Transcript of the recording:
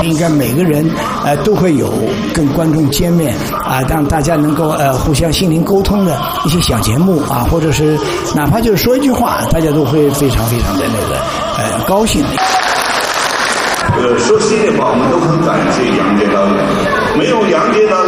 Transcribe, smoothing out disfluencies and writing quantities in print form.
应该每个人都会有跟观众见面啊，让大家能够互相心灵沟通的一些小节目啊，或者是哪怕就是说一句话，大家都会非常非常的高兴。 说心里话，我们都很感谢杨洁导演，没有杨洁导